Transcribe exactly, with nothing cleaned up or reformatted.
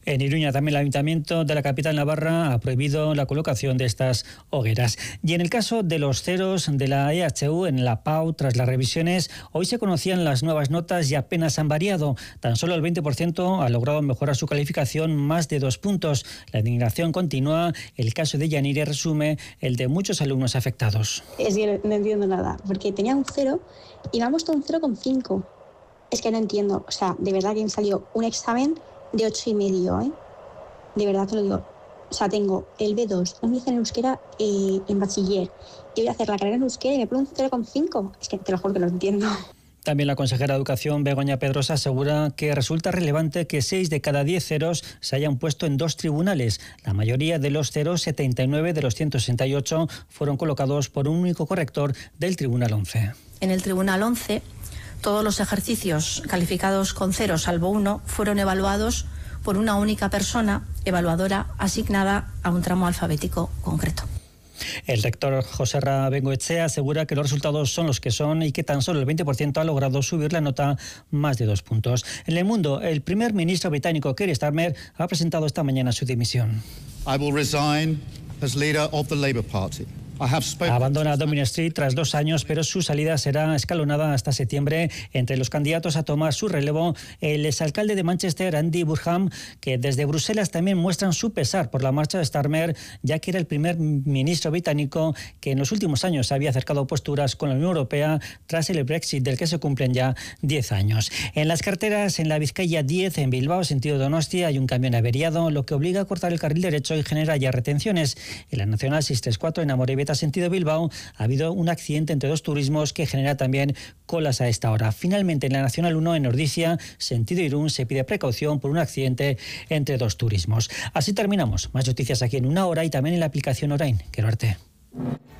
En Iruña también el Ayuntamiento de la capital navarra ha prohibido la colocación de estas hogueras. Y en el caso de los ceros de la E H U en la P A U, tras las revisiones, hoy se conocían las nuevas notas y apenas han variado. Tan solo el veinte por ciento ha logrado mejorar su calificación más de dos puntos. La indignación continúa. El caso de Yanire resume el de muchos alumnos afectados. Es que no entiendo nada, porque tenía un cero y me han puesto un cero coma cinco. Es que no entiendo. O sea, de verdad que me salió un examen de ocho y medio, ¿eh? De verdad te lo digo. O sea, tengo el B dos, un hice en euskera eh, en bachiller, y voy a hacer la carrera en euskera y me pongo un cero coma cinco. Es que te lo juro que no lo entiendo. También la consejera de Educación, Begoña Pedrosa, asegura que resulta relevante que seis de cada diez ceros se hayan puesto en dos tribunales. La mayoría de los ceros, setenta y nueve de los ciento sesenta y ocho, fueron colocados por un único corrector del Tribunal once. En el Tribunal once, todos los ejercicios calificados con cero, salvo uno, fueron evaluados por una única persona evaluadora asignada a un tramo alfabético concreto. El rector Joserra Bengoechea asegura que los resultados son los que son y que tan solo el veinte por ciento ha logrado subir la nota más de dos puntos. En el mundo, el primer ministro británico Keir Starmer ha presentado esta mañana su dimisión. I will resign as leader of the Labour Party. Abandona Downing Street tras dos años, pero su salida será escalonada hasta septiembre. Entre los candidatos a tomar su relevo, el exalcalde de Manchester, Andy Burnham, que desde Bruselas también muestran su pesar por la marcha de Starmer, ya que era el primer ministro británico que en los últimos años había acercado posturas con la Unión Europea tras el Brexit, del que se cumplen ya diez años. En las carreteras, en la Vizcaya diez, en Bilbao, sentido Donostia, hay un camión averiado, lo que obliga a cortar el carril derecho y genera ya retenciones. En la Nacional seiscientos treinta y cuatro, en Amorebieta, sentido Bilbao, ha habido un accidente entre dos turismos que genera también colas a esta hora. Finalmente, en la Nacional uno, en Ordicia, sentido Irún, se pide precaución por un accidente entre dos turismos. Así terminamos. Más noticias aquí en una hora y también en la aplicación Orain. Quiero arte.